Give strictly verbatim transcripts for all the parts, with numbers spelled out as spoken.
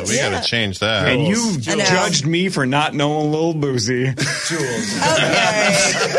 we Yeah. got to change that. And you I know. judged me for not knowing Lil Boozy. Jules. Okay.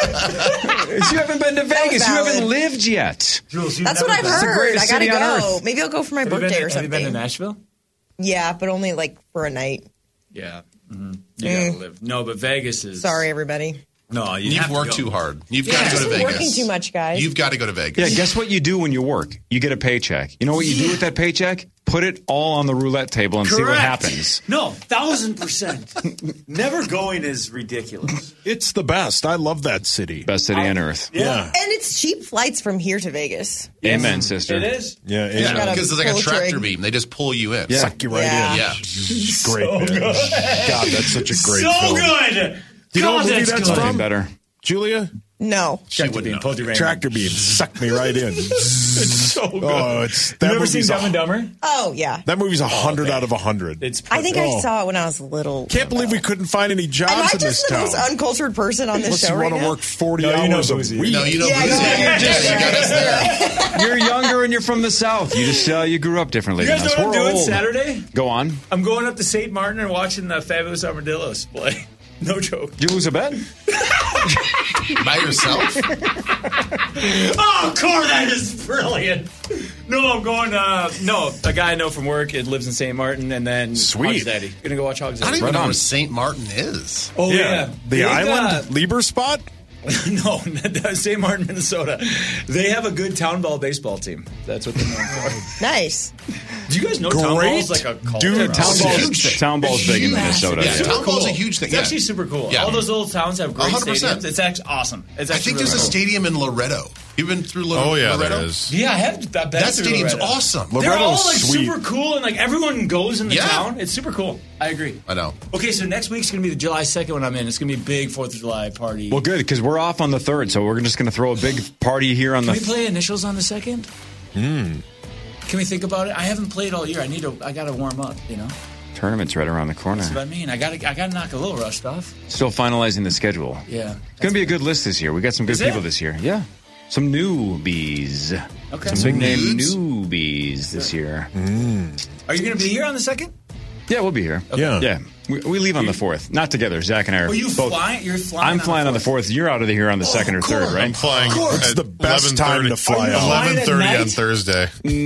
You haven't been to Vegas. You valid. haven't lived yet. Jules, you've That's what never I've been- heard. I greatest gotta city on go. earth. Maybe I'll go for my Have you been birthday to- or something. Have you been to Nashville? Yeah, but only like for a night. Yeah. Mm-hmm. You gotta live. No, but Vegas is. Sorry, everybody. No, you You've have to worked go. too hard. You've Yeah. got to go to I've been Vegas. working too much, guys. You've got to go to Vegas. Yeah, guess what you do when you work? You get a paycheck. You know what you do with that paycheck? Put it all on the roulette table and see what Correct. happens. No, thousand percent. Never going is ridiculous. It's the best. I love that city. Best city on earth. Yeah. And it's cheap flights from here to Vegas. Amen, sister. It is. Yeah. It's Yeah, gotta because there's like a pull a tractor trigger. beam. They just pull you in. Yeah. suck you right Yeah. in. Yeah. Great. man. God, that's such a great so film. good. You know God, what movie that's that's good. from? Nothing better. Julia? No. Tractor beam. Told you right. Tractor beam. Sucked me right in. It's so good. Oh, it's that you ever seen movie's Dumb and a, Dumber? Oh, yeah. that movie's a hundred out of a hundred. It's. I think Oh. I saw it when I was little. Can't believe we couldn't find any jobs Am I in this just the town. most uncultured person on this Unless show you right want to now? work forty No, you know hours a Boozy. week. No, you know Yeah, Boozy. yeah, yeah, Yeah, you got us there. You're younger and you're from the South. You just uh, you grew up differently You guys than know us. what I'm We're doing old. Saturday? Go on. I'm going up to Saint Martin and watching the Fabulous Armadillos play. No joke. You lose a bet? By yourself? Oh, Core, that is brilliant. No, I'm going, uh, no, a guy I know from work, it lives in Saint Martin, and then Sweet. Hogs Daddy. Gonna go watch Hogs I don't Daddy. even Right know on. where Saint Martin is. Oh, yeah. The Big, island? uh, Lieber spot? no, Saint Martin, Minnesota. They have a good town ball baseball team. That's what they're known for. Nice. Do you guys know town Great. ball's like a culture? Dude, Town It's a ball's, huge thing. town ball's big in Huge. Minnesota. Yeah, Yeah. town ball's a huge thing. It's yeah. actually super cool. Yeah. All those little towns have great one hundred percent. stadiums. It's actually awesome. It's I actually think there's a really cool. stadium in Loretto. You've been through Loretto? Oh, yeah, Loretto? there is. Yeah, I have. That, That stadium's awesome. They're Loretto's all like sweet. super cool and like everyone goes in the Yeah. town. It's super cool. I agree. I know. Okay, so next week's gonna be the July second when I'm in. It's gonna be a big Fourth of July party. Well, good, because we're off on the third, so we're just going to throw a big party here on Can the... we play initials on the second? Hmm. Can we think about it? I haven't played all year. I need to. I gotta warm up. You know. Tournament's right around the corner. That's what I mean. I gotta. I gotta knock a little rust off. Still finalizing the schedule. Yeah. It's going to be a good list this year. We got some good Is it? people this year. Yeah. Some newbies. Okay. Some big name Nudes? newbies this year. Are you gonna be here on the second? Yeah, we'll be here. Yeah. Yeah. We, we leave on the fourth. Not together. Zach and I are Are you both. flying? You're flying. I'm on flying on the fourth? fourth. You're out of the here on the second or third, course. right? I'm flying. course. It's the best time to fly Are you out. flying at eleven thirty night? on Thursday.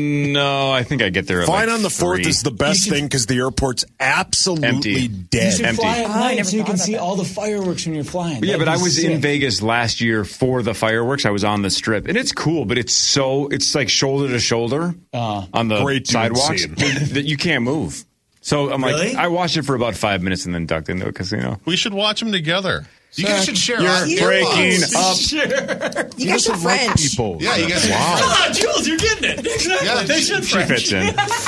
No, I think I get there at Flying like on the fourth three. is the best You should- thing because the airport's absolutely Empty. You dead. should Empty. fly at Oh, I night never so you thought can about see that. all the fireworks when you're flying. Yeah, That'd but I be was in sick. Vegas last year for the fireworks. I was on the strip, and it's cool, but it's so it's like shoulder to shoulder Uh, on the Great dude sidewalks scene. that you can't move. So I'm Really? like, I watched it for about five minutes and then ducked into a casino. We should watch them together. You guys should share You're our breaking earpods. up. Sure. You guys are doesn't like French. people. Yeah, you guys. Wow. Ah, Jules, you're getting it. Exactly. Yeah, they she- should She French. fits in.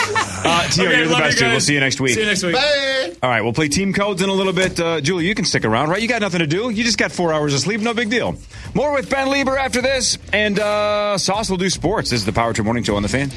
Uh, Tio, Okay, you're the love best, you dude. We'll guys. see you next week. See you next week. Bye. All right, we'll play team codes in a little bit. Uh, Julie, you can stick around, right? You got nothing to do. You just got four hours of sleep. No big deal. More with Ben Lieber after this. And uh, Sauce will do sports. This is the Power Trip Morning Show on the Fan.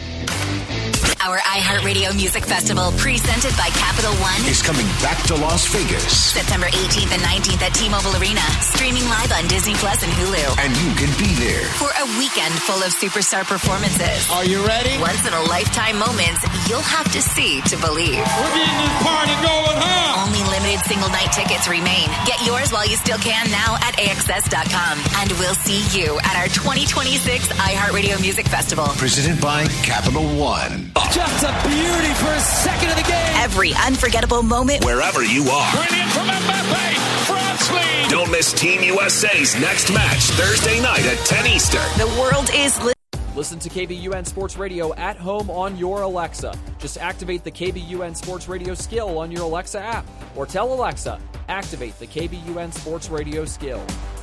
Our iHeartRadio Music Festival, presented by Capital One, is coming back to Las Vegas. September eighteenth and nineteenth at T-Mobile Arena, streaming live on Disney Plus and Hulu. And you can be there. For a weekend full of superstar performances. Are you ready? Once in a lifetime moments you'll have to see to believe. We're getting this party going, huh? Only limited single night tickets remain. Get yours while you still can now at A X S dot com. And we'll see you at our twenty twenty-six iHeartRadio Music Festival. Presented by Capital One. Just a beauty for a second of the game. Every unforgettable moment. Wherever you are. Brilliant from Mbappe. France lead. Don't miss Team U S A's next match Thursday night at ten Eastern. The world is listening. Listen to K B U N Sports Radio at home on your Alexa. Just activate the K B U N Sports Radio skill on your Alexa app. Or tell Alexa, activate the K B U N Sports Radio skill.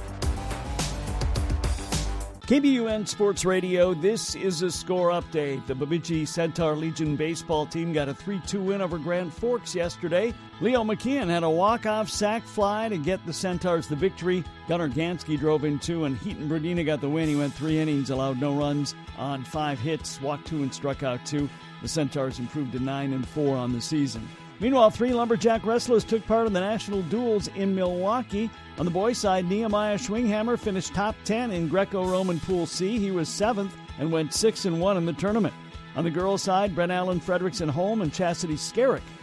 K B U N Sports Radio, this is a score update. The Bemidji Centaur Legion baseball team got a three two win over Grand Forks yesterday. Leo McKeon had a walk-off sac fly to get the Centaurs the victory. Gunnar Gansky drove in two, and Heaton Berdina got the win. He went three innings, allowed no runs on five hits, walked two and struck out two. The Centaurs improved to nine and four on the season. Meanwhile, three Lumberjack wrestlers took part in the national duels in Milwaukee. On the boys' side, Nehemiah Schwinghammer finished top ten in Greco-Roman Pool C. He was seventh and went six and one in the tournament. On the girls' side, Brent Allen, Frederickson Holm, and Chastity Skerrick